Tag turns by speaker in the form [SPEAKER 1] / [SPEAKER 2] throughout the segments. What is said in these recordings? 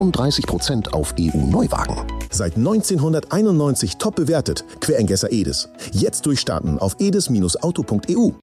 [SPEAKER 1] um 30% auf EU-Neuwagen.
[SPEAKER 2] Seit 1991 top bewertet. Querengässer Edis. Jetzt durchstarten auf edis-auto.eu.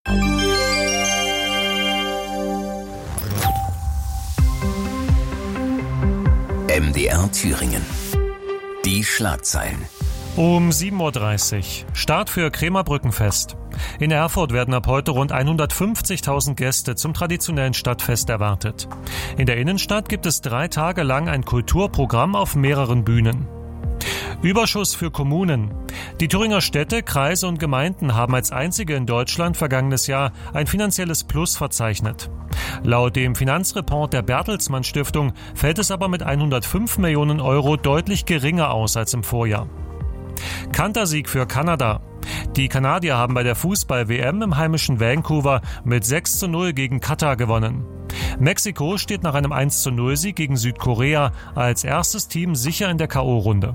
[SPEAKER 3] MDR Thüringen. Die Schlagzeilen.
[SPEAKER 4] Um 7.30 Uhr. Start für Krämerbrückenfest. In Erfurt werden ab heute rund 150.000 Gäste zum traditionellen Stadtfest erwartet. In der Innenstadt gibt es 3 Tage lang ein Kulturprogramm auf mehreren Bühnen. Überschuss für Kommunen. Die Thüringer Städte, Kreise und Gemeinden haben als einzige in Deutschland vergangenes Jahr ein finanzielles Plus verzeichnet. Laut dem Finanzreport der Bertelsmann Stiftung fällt es aber mit 105 Millionen Euro deutlich geringer aus als im Vorjahr. Kantersieg für Kanada. Die Kanadier haben bei der Fußball-WM im heimischen Vancouver mit 6:0 gegen Katar gewonnen. Mexiko steht nach einem 1:0-Sieg gegen Südkorea als erstes Team sicher in der K.O.-Runde.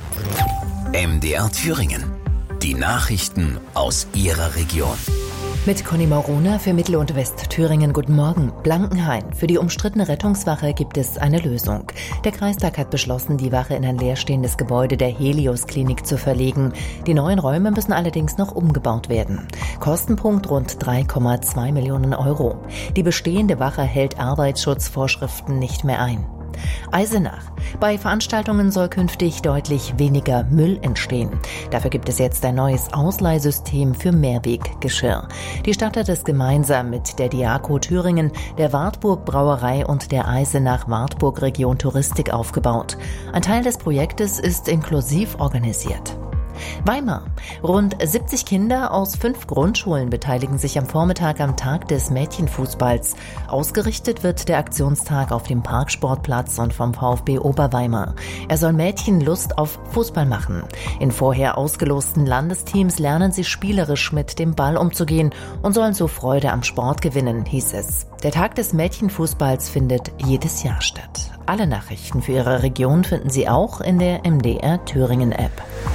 [SPEAKER 3] MDR Thüringen. Die Nachrichten aus Ihrer Region.
[SPEAKER 5] Mit Conny Maurona für Mittel- und Westthüringen. Guten Morgen. Blankenhain. Für die umstrittene Rettungswache gibt es eine Lösung. Der Kreistag hat beschlossen, die Wache in ein leerstehendes Gebäude der Helios-Klinik zu verlegen. Die neuen Räume müssen allerdings noch umgebaut werden. Kostenpunkt rund 3,2 Millionen Euro. Die bestehende Wache hält Arbeitsschutzvorschriften nicht mehr ein. Eisenach. Bei Veranstaltungen soll künftig deutlich weniger Müll entstehen. Dafür gibt es jetzt ein neues Ausleihsystem für Mehrweggeschirr. Die Stadt hat es gemeinsam mit der Diaco Thüringen, der Wartburg Brauerei und der Eisenach-Wartburg Region Touristik aufgebaut. Ein Teil des Projektes ist inklusiv organisiert. Weimar. Rund 70 Kinder aus 5 Grundschulen beteiligen sich am Vormittag am Tag des Mädchenfußballs. Ausgerichtet wird der Aktionstag auf dem Parksportplatz und vom VfB Oberweimar. Er soll Mädchen Lust auf Fußball machen. In vorher ausgelosten Landesteams lernen sie spielerisch mit dem Ball umzugehen und sollen so Freude am Sport gewinnen, hieß es. Der Tag des Mädchenfußballs findet jedes Jahr statt. Alle Nachrichten für Ihre Region finden Sie auch in der MDR Thüringen App.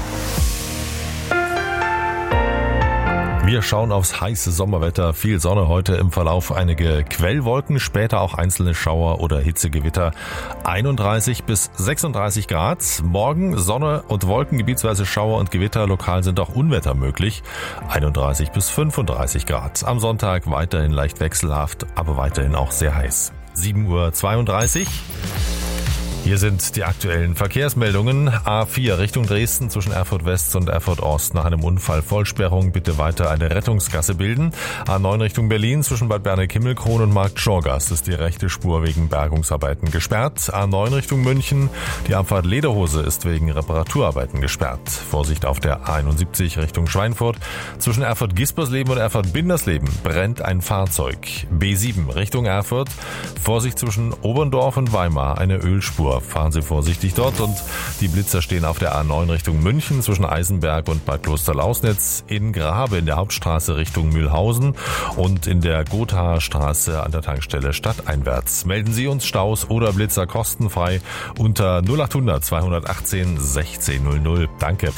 [SPEAKER 6] Wir schauen aufs heiße Sommerwetter. Viel Sonne heute, im Verlauf einige Quellwolken, später auch einzelne Schauer oder Hitzegewitter. 31 bis 36 Grad. Morgen Sonne und Wolken, gebietsweise Schauer und Gewitter. Lokal sind auch Unwetter möglich. 31 bis 35 Grad. Am Sonntag weiterhin leicht wechselhaft, aber weiterhin auch sehr heiß. 7.32 Uhr. Hier sind die aktuellen Verkehrsmeldungen. A4 Richtung Dresden zwischen Erfurt West und Erfurt Ost nach einem Unfall Vollsperrung. Bitte weiter eine Rettungsgasse bilden. A9 Richtung Berlin zwischen Bad Berneck-Himmelkron und Markt Schorgast ist die rechte Spur wegen Bergungsarbeiten gesperrt. A9 Richtung München. Die Abfahrt Lederhose ist wegen Reparaturarbeiten gesperrt. Vorsicht auf der A71 Richtung Schweinfurt. Zwischen Erfurt-Gispersleben und Erfurt-Bindersleben brennt ein Fahrzeug. B7 Richtung Erfurt. Vorsicht zwischen Oberndorf und Weimar, eine Ölspur. Fahren Sie vorsichtig dort, und die Blitzer stehen auf der A9 Richtung München zwischen Eisenberg und Bad Klosterlausnitz, in Grabe in der Hauptstraße Richtung Mühlhausen und in der Gothaer Straße an der Tankstelle stadteinwärts. Melden Sie uns Staus oder Blitzer kostenfrei unter 0800 218 1600. Danke.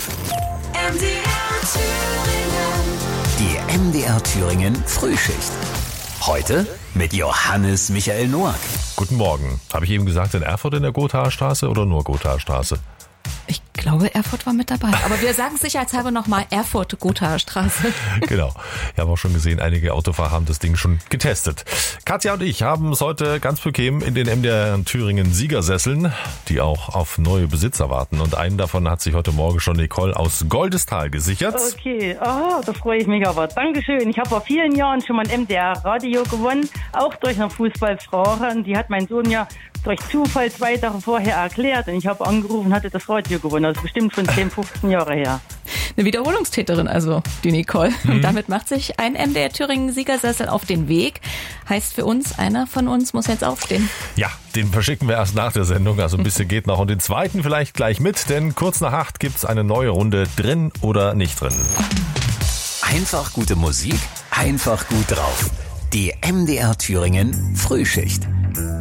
[SPEAKER 3] Die MDR Thüringen Frühschicht. Heute mit Johannes Michael Noack.
[SPEAKER 6] Guten Morgen. Habe ich eben gesagt, in Erfurt in der Gothaer Straße oder nur Gothaer Straße?
[SPEAKER 7] Ich glaube, Erfurt war mit dabei. Aber wir sagen sicherheitshalber nochmal Erfurt-Gothaer Straße.
[SPEAKER 6] Genau. Ich habe auch schon gesehen, einige Autofahrer haben das Ding schon getestet. Katja und ich haben es heute ganz bequem in den MDR Thüringen Siegersesseln, die auch auf neue Besitzer warten. Und einen davon hat sich heute Morgen schon Nicole aus Goldestal gesichert.
[SPEAKER 8] Okay, da freue ich mich aber. Dankeschön. Ich habe vor vielen Jahren schon mal ein MDR-Radio gewonnen, auch durch eine Fußballfrau. Die hat mein Sohn ja durch Zufall 2 Tage vorher erklärt, und ich habe angerufen, hatte das Radio gewonnen. Das ist bestimmt schon 10, 15 Jahre her.
[SPEAKER 7] Eine Wiederholungstäterin also, die Nicole. Und damit macht sich ein MDR Thüringen Siegersessel auf den Weg. Heißt für uns, einer von uns muss jetzt aufstehen.
[SPEAKER 6] Ja, den verschicken wir erst nach der Sendung, also ein bisschen geht noch. Und den zweiten vielleicht gleich mit, denn kurz nach 8 gibt's eine neue Runde, drin oder nicht drin.
[SPEAKER 3] Einfach gute Musik, einfach gut drauf. Die MDR Thüringen Frühschicht.